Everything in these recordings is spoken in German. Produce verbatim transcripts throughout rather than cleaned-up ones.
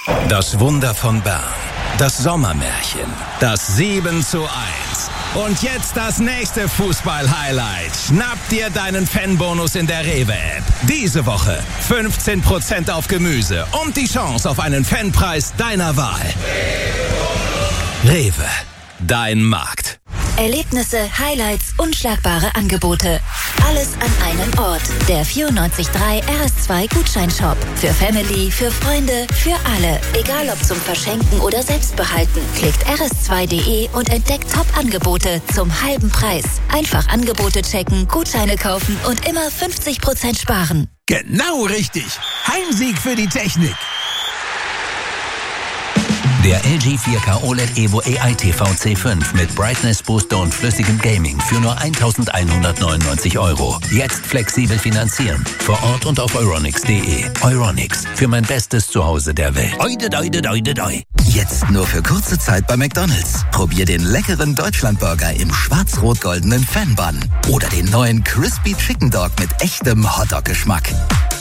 Das Wunder von Bern. Das Sommermärchen. Das sieben zu eins. Und jetzt das nächste Fußball-Highlight. Schnapp dir deinen Fanbonus in der Rewe-App. Diese Woche fünfzehn Prozent auf Gemüse und die Chance auf einen Fanpreis deiner Wahl. Rewe. Dein Markt. Erlebnisse, Highlights, unschlagbare Angebote. Alles an einem Ort. Der vierundneunzig Komma drei R S zwei Gutscheinshop. Für Family, für Freunde, für alle. Egal ob zum Verschenken oder Selbstbehalten. Klickt r s zwei punkt d e und entdeckt Top-Angebote zum halben Preis. Einfach Angebote checken, Gutscheine kaufen und immer fünfzig Prozent sparen. Genau richtig. Heimsieg für die Technik. Der L G vier K O L E D Evo A I T V C fünf mit Brightness Booster und flüssigem Gaming für nur eintausendeinhundertneunundneunzig Euro. Jetzt flexibel finanzieren. Vor Ort und auf euronics punkt d e. Euronics. Für mein bestes Zuhause der Welt. Oide, oide, oide, oide. Jetzt nur für kurze Zeit bei McDonald's. Probier den leckeren Deutschlandburger im schwarz-rot-goldenen Fan-Bun. Oder den neuen Crispy Chicken Dog mit echtem Hotdog-Geschmack.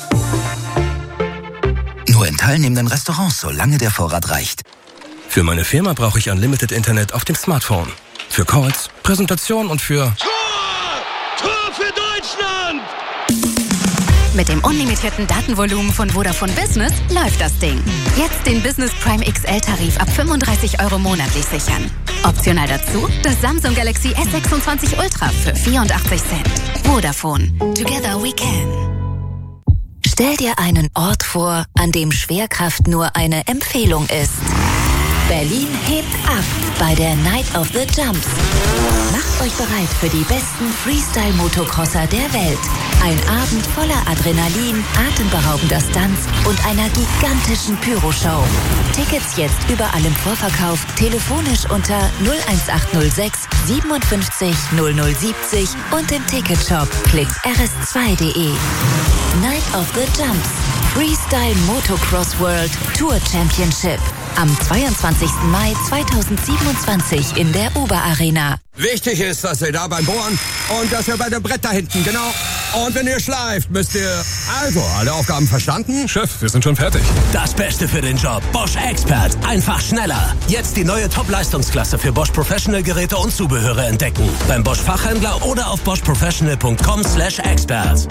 Nur in teilnehmenden Restaurants, solange der Vorrat reicht. Für meine Firma brauche ich Unlimited Internet auf dem Smartphone. Für Calls, Präsentation und für... Tor! Tor für Deutschland! Mit dem unlimitierten Datenvolumen von Vodafone Business läuft das Ding. Jetzt den Business Prime X L-Tarif ab fünfunddreißig Euro monatlich sichern. Optional dazu das Samsung Galaxy S sechsundzwanzig Ultra für vierundachtzig Cent. Vodafone. Together we can. Stell dir einen Ort vor, an dem Schwerkraft nur eine Empfehlung ist. Berlin hebt ab bei der Night of the Jumps. Macht euch bereit für die besten Freestyle-Motocrosser der Welt. Ein Abend voller Adrenalin, atemberaubender Stunts und einer gigantischen Pyroshow. Tickets jetzt überall im Vorverkauf, telefonisch unter null eins acht null sechs siebenundfünfzig null null siebzig und im Ticketshop. Klickt r s zwei punkt d e. Night of the Jumps. Freestyle Motocross World Tour Championship. Am zweiundzwanzigsten Mai zweitausendsiebenundzwanzig in der Uber Arena. Wichtig ist, dass ihr da beim Bohren und dass ihr bei dem Brett da hinten, genau. Und wenn ihr schleift, müsst ihr... Also, alle Aufgaben verstanden? Chef, wir sind schon fertig. Das Beste für den Job. Bosch Expert. Einfach schneller. Jetzt die neue Top-Leistungsklasse für Bosch Professional-Geräte und Zubehöre entdecken. Beim Bosch Fachhändler oder auf bosch professional punkt com slash expert.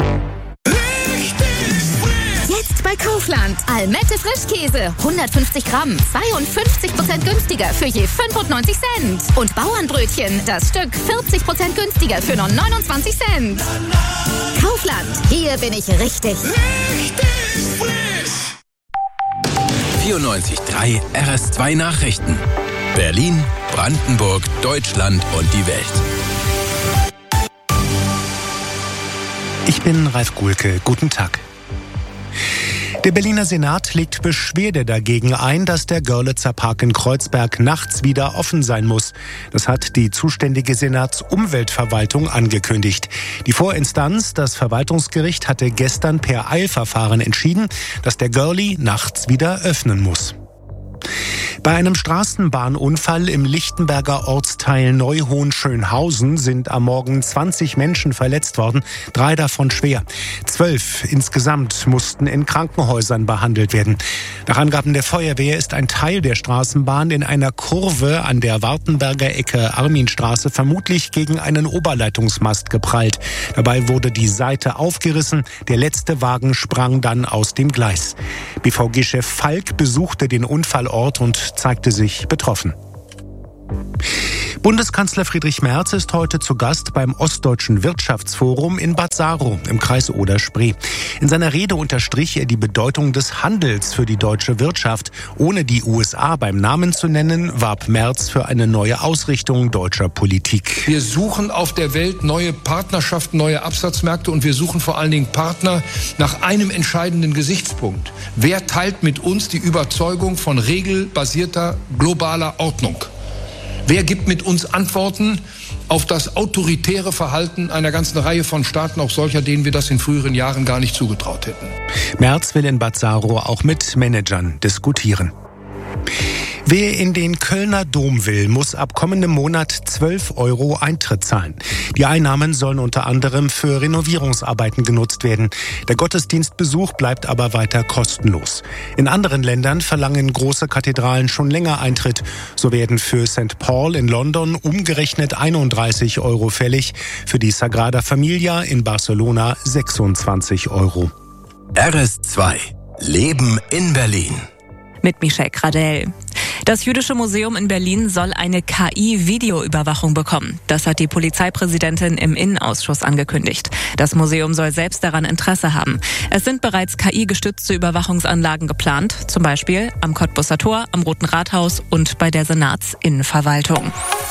Jetzt bei Kaufland. Almette Frischkäse. hundertfünfzig Gramm. zweiundfünfzig Prozent günstiger für je fünfundneunzig Cent. Und Bauernbrötchen. Das Stück vierzig Prozent günstiger für nur neunundzwanzig Cent. Kaufland. Hier bin ich richtig. Richtig frisch! vierundneunzig Komma drei R S zwei Nachrichten. Berlin, Brandenburg, Deutschland und die Welt. Ich bin Ralf Guhlke. Guten Tag. Der Berliner Senat legt Beschwerde dagegen ein, dass der Görlitzer Park in Kreuzberg nachts wieder offen sein muss. Das hat die zuständige Senatsumweltverwaltung angekündigt. Die Vorinstanz, das Verwaltungsgericht, hatte gestern per Eilverfahren entschieden, dass der Görli nachts wieder öffnen muss. Bei einem Straßenbahnunfall im Lichtenberger Ortsteil Neuhohn-Schönhausen sind am Morgen zwanzig Menschen verletzt worden, drei davon schwer. Zwölf insgesamt mussten in Krankenhäusern behandelt werden. Nach Angaben der Feuerwehr ist ein Teil der Straßenbahn in einer Kurve an der Wartenberger Ecke Arminstraße vermutlich gegen einen Oberleitungsmast geprallt. Dabei wurde die Seite aufgerissen, der letzte Wagen sprang dann aus dem Gleis. B V G-Chef Falk besuchte den Unfallort und zeigte sich betroffen. Bundeskanzler Friedrich Merz ist heute zu Gast beim Ostdeutschen Wirtschaftsforum in Bad Saro im Kreis Oder-Spree. In seiner Rede unterstrich er die Bedeutung des Handels für die deutsche Wirtschaft. Ohne die U S A beim Namen zu nennen, warb Merz für eine neue Ausrichtung deutscher Politik. Wir suchen auf der Welt neue Partnerschaften, neue Absatzmärkte und wir suchen vor allen Dingen Partner nach einem entscheidenden Gesichtspunkt. Wer teilt mit uns die Überzeugung von regelbasierter globaler Ordnung? Wer gibt mit uns Antworten auf das autoritäre Verhalten einer ganzen Reihe von Staaten, auch solcher, denen wir das in früheren Jahren gar nicht zugetraut hätten? Merz will in Bad Saro auch mit Managern diskutieren. Wer in den Kölner Dom will, muss ab kommendem Monat zwölf Euro Eintritt zahlen. Die Einnahmen sollen unter anderem für Renovierungsarbeiten genutzt werden. Der Gottesdienstbesuch bleibt aber weiter kostenlos. In anderen Ländern verlangen große Kathedralen schon länger Eintritt. So werden für Sankt Paul in London umgerechnet einunddreißig Euro fällig, für die Sagrada Familia in Barcelona sechsundzwanzig Euro. R S zwei. Leben in Berlin. Mit Michelle Gradell. Das Jüdische Museum in Berlin soll eine K I-Videoüberwachung bekommen. Das hat die Polizeipräsidentin im Innenausschuss angekündigt. Das Museum soll selbst daran Interesse haben. Es sind bereits K I-gestützte Überwachungsanlagen geplant, zum Beispiel am Cottbusser Tor, am Roten Rathaus und bei der Senatsinnenverwaltung.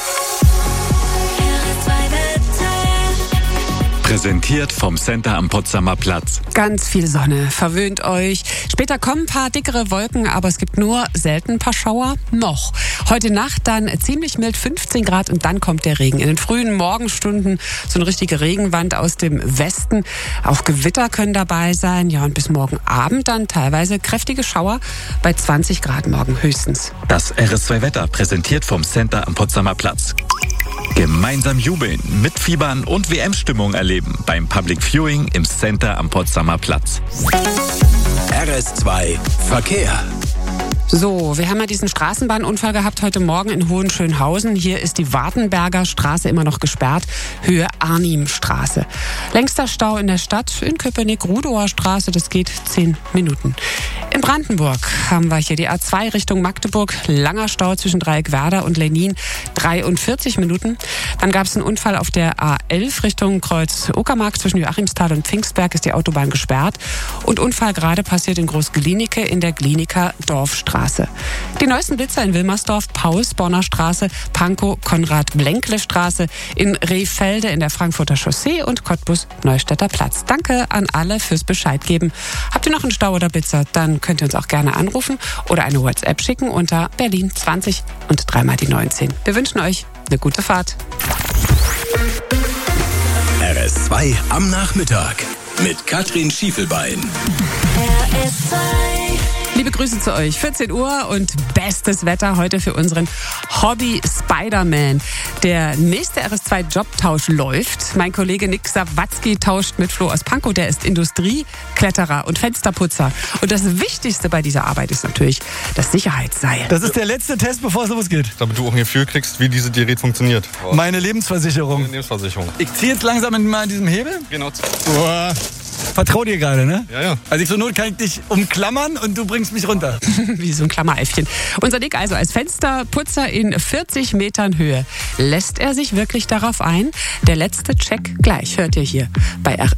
Präsentiert vom Center am Potsdamer Platz. Ganz viel Sonne, verwöhnt euch. Später kommen ein paar dickere Wolken, aber es gibt nur selten ein paar Schauer. Noch. Heute Nacht dann ziemlich mild, fünfzehn Grad und dann kommt der Regen. In den frühen Morgenstunden so eine richtige Regenwand aus dem Westen. Auch Gewitter können dabei sein. Ja, und bis morgen Abend dann teilweise kräftige Schauer bei zwanzig Grad morgen höchstens. Das R S zwei Wetter präsentiert vom Center am Potsdamer Platz. Gemeinsam jubeln, mitfiebern und W M-Stimmung erleben beim Public Viewing im Center am Potsdamer Platz. R S zwei Verkehr. So, wir haben ja diesen Straßenbahnunfall gehabt heute Morgen in Hohenschönhausen. Hier ist die Wartenberger Straße immer noch gesperrt, Höhe Arnimstraße. Längster Stau in der Stadt in Köpenick-Rudower Straße, das geht zehn Minuten. In Brandenburg haben wir hier die A zwei Richtung Magdeburg, langer Stau zwischen Dreieckwerder und Lenin, dreiundvierzig Minuten. Dann gab es einen Unfall auf der A elf Richtung Kreuz Uckermark, zwischen Joachimsthal und Pfingstberg ist die Autobahn gesperrt. Und Unfall gerade passiert in Groß-Glienicke in der Glienicker Dorfstraße. Die neuesten Blitzer in Wilmersdorf, Pauls, Bonner Straße, Pankow, Konrad-Blenkle-Straße, in Rehfelde in der Frankfurter Chaussee und Cottbus Neustädter Platz. Danke an alle fürs Bescheid geben. Habt ihr noch einen Stau oder Blitzer? Dann könnt ihr uns auch gerne anrufen oder eine WhatsApp schicken unter Berlin zwanzig und dreimal die neunzehn. Wir wünschen euch eine gute Fahrt. R S zwei am Nachmittag mit Katrin Schiefelbein. R S zwei. Liebe Grüße zu euch. vierzehn Uhr und bestes Wetter heute für unseren Hobby Spider-Man. Der nächste R S zwei Jobtausch läuft. Mein Kollege Nick Sawatzki tauscht mit Flo aus Pankow. Der ist Industriekletterer und Fensterputzer. Und das Wichtigste bei dieser Arbeit ist natürlich das Sicherheitsseil. Das ist der letzte Test, bevor es losgeht. Damit du auch ein Gefühl kriegst, wie dieses Gerät funktioniert. Oh. Meine Lebensversicherung. Meine Lebensversicherung. Ich ziehe jetzt langsam mal an diesem Hebel. Genau. Boah. Vertrau dir gerade, ne? Ja, ja. Also ich zur Not kann ich dich umklammern und du bringst mich runter. Wie so ein Klammeräffchen. Unser Nick also als Fensterputzer in vierzig Metern Höhe. Lässt er sich wirklich darauf ein? Der letzte Check gleich, hört ihr hier bei R